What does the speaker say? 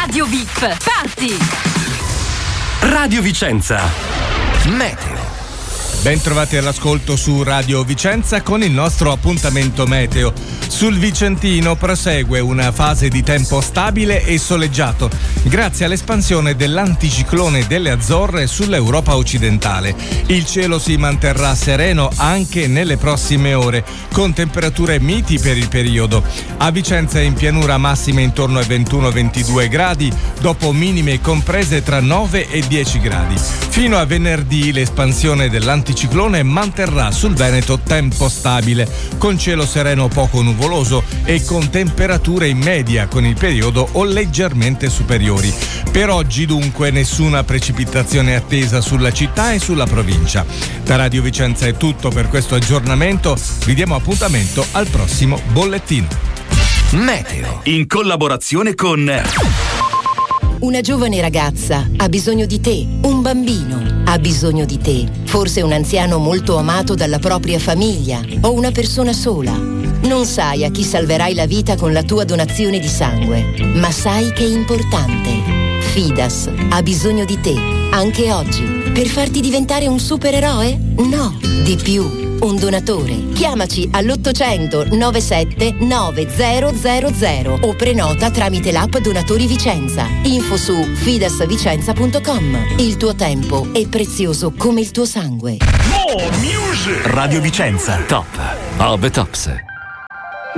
Radio VIP, parti! Radio Vicenza. Meteo. Ben trovati all'ascolto su Radio Vicenza con il nostro appuntamento meteo. Sul Vicentino prosegue una fase di tempo stabile e soleggiato grazie all'espansione dell'anticiclone delle Azzorre sull'Europa occidentale. Il cielo si manterrà sereno anche nelle prossime ore, con temperature miti per il periodo. A Vicenza e in pianura massime intorno ai 21-22 gradi, dopo minime comprese tra 9 e 10 gradi. Fino a venerdì l'espansione dell'anticiclone manterrà sul Veneto tempo stabile, con cielo sereno poco nuvoloso e con temperature in media con il periodo o leggermente superiori. Per oggi dunque nessuna precipitazione attesa sulla città e sulla provincia. Da Radio Vicenza è tutto per questo aggiornamento, vi diamo appuntamento al prossimo bollettino. Meteo. In collaborazione con... Una giovane ragazza ha bisogno di te, un bambino ha bisogno di te, forse un anziano molto amato dalla propria famiglia o una persona sola. Non sai a chi salverai la vita con la tua donazione di sangue, ma sai che è importante. Fidas ha bisogno di te, anche oggi, per farti diventare un supereroe? No, di più. Un donatore. Chiamaci all'800 97 9000 o prenota tramite l'app Donatori Vicenza. Info su fidasvicenza.com. Il tuo tempo è prezioso come il tuo sangue. Radio Vicenza. Top of the tops.